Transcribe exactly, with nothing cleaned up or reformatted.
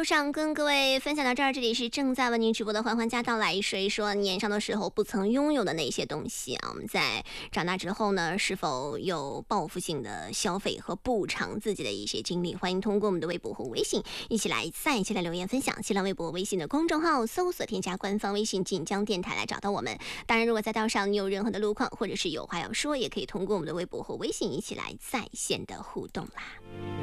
路上跟各位分享到这儿，这里是正在为您直播的环环家道来说一说年少的时候不曾拥有的那些东西啊。我们在长大之后呢，是否有报复性的消费和补偿自己的一些经历？欢迎通过我们的微博和微信一起来在一起来留言分享。新浪微博、微信的公众号搜索添加官方微信晋江电台来找到我们。当然，如果在道上你有任何的路况或者是有话要说，也可以通过我们的微博和微信一起来在线的互动啦。